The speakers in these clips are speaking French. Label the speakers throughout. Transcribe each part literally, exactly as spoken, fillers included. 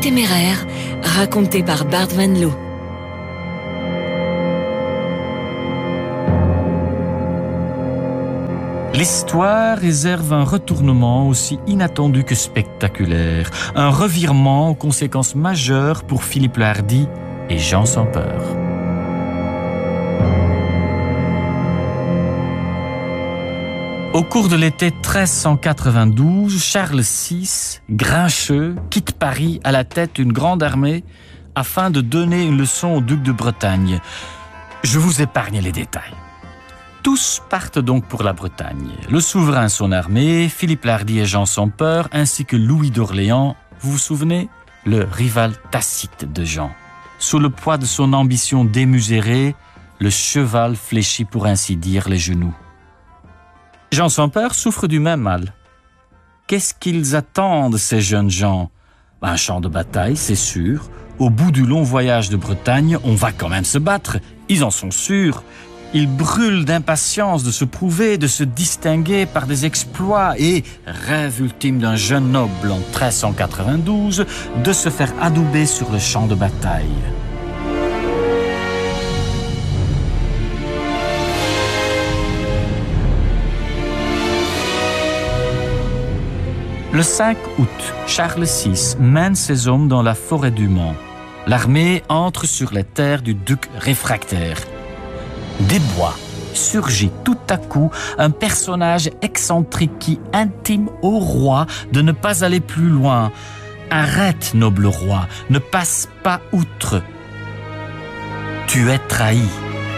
Speaker 1: téméraire, raconté par Bart Van Loo.
Speaker 2: L'histoire réserve un retournement aussi inattendu que spectaculaire, un revirement aux conséquences majeures pour Philippe le Hardi et Jean sans peur. Au cours de l'été treize cent quatre-vingt-douze, Charles six, grincheux, quitte Paris à la tête d'une grande armée afin de donner une leçon au duc de Bretagne. Je vous épargne les détails. Tous partent donc pour la Bretagne. Le souverain, son armée, Philippe le Hardi et Jean sans peur, ainsi que Louis d'Orléans, vous vous souvenez? Le rival tacite de Jean. Sous le poids de son ambition démesurée, le cheval fléchit pour ainsi dire les genoux. Jean sans peur souffre du même mal. Qu'est-ce qu'ils attendent, ces jeunes gens? Un champ de bataille, c'est sûr. Au bout du long voyage de Bretagne, on va quand même se battre. Ils en sont sûrs. Ils brûlent d'impatience de se prouver, de se distinguer par des exploits et, rêve ultime d'un jeune noble en treize cent quatre-vingt-douze, de se faire adouber sur le champ de bataille. Le cinq août, Charles six mène ses hommes dans la forêt du Mans. L'armée entre sur les terres du duc réfractaire. Des bois surgit tout à coup un personnage excentrique qui intime au roi de ne pas aller plus loin. Arrête, noble roi, ne passe pas outre. Tu es trahi.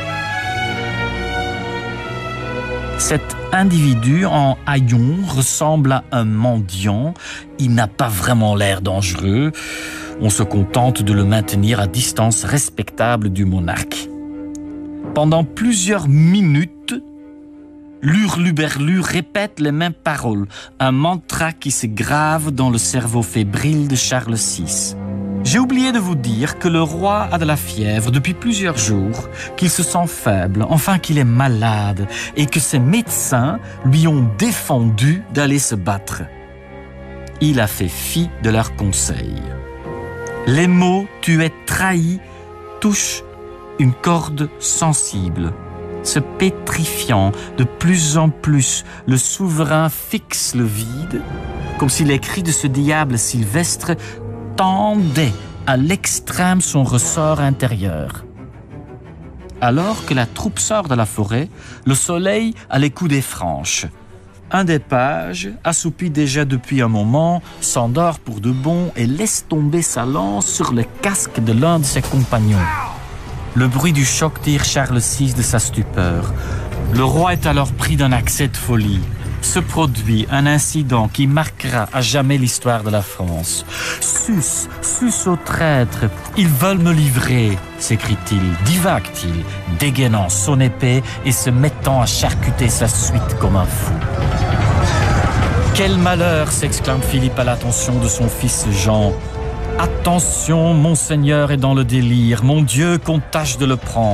Speaker 2: Cet individu en haillons ressemble à un mendiant. Il n'a pas vraiment l'air dangereux. On se contente de le maintenir à distance respectable du monarque. Pendant plusieurs minutes, l'hurluberlu répète les mêmes paroles, un mantra qui se grave dans le cerveau fébrile de Charles six. J'ai oublié de vous dire que le roi a de la fièvre depuis plusieurs jours, qu'il se sent faible, enfin qu'il est malade, et que ses médecins lui ont défendu d'aller se battre. Il a fait fi de leurs conseils. Les mots « tu es trahi » touchent une corde sensible. Se pétrifiant de plus en plus, le souverain fixe le vide, comme si les cris de ce diable sylvestre tendaient à l'extrême son ressort intérieur. Alors que la troupe sort de la forêt, le soleil a les coudées franches. Un des pages, assoupi déjà depuis un moment, s'endort pour de bon et laisse tomber sa lance sur le casque de l'un de ses compagnons. Le bruit du choc tire Charles six de sa stupeur. Le roi est alors pris d'un accès de folie. Se produit un incident qui marquera à jamais l'histoire de la France. « Sus, sus aux traîtres, ils veulent me livrer !» s'écrie-t-il, divague-t-il, dégainant son épée et se mettant à charcuter sa suite comme un fou. « Quel malheur !» s'exclame Philippe à l'attention de son fils Jean. « Attention, monseigneur est dans le délire, mon Dieu qu'on tâche de le prendre. »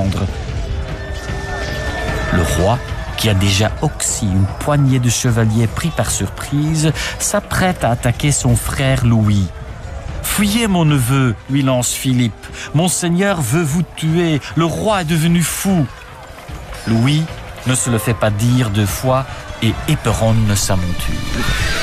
Speaker 2: Le roi, qui a déjà oxy une poignée de chevaliers pris par surprise, s'apprête à attaquer son frère Louis. « Fuyez, mon neveu !» lui lance Philippe. « Monseigneur veut vous tuer, le roi est devenu fou !» Louis ne se le fait pas dire deux fois et éperonne sa monture.